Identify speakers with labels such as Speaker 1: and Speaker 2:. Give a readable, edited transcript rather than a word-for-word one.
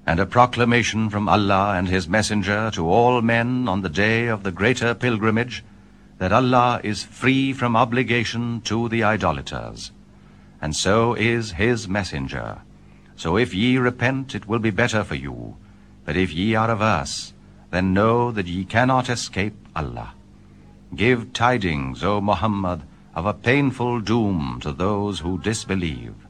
Speaker 1: and a proclamation from Allah and His Messenger to all men on the day of the greater pilgrimage, that Allah is free from obligation to the idolaters, and so is His Messenger. So if ye repent, it will be better for you. But if ye are averse, then know that ye cannot escape Allah. Give tidings, O Muhammad, of a painful doom to those who disbelieve.